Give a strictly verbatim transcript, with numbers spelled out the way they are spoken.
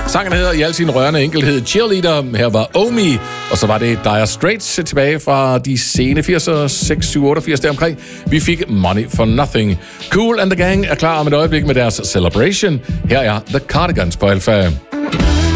Sangen hedder i al sin rørende enkelhed Cheerleader. Her var Omi, og så var det Dire Straits tilbage fra de sene firser, seks, syv, otteogfirs deromkring. Vi fik Money for Nothing. Kool and the Gang er klar om et øjeblik med deres Celebration. Her er The Cardigans på Alpha.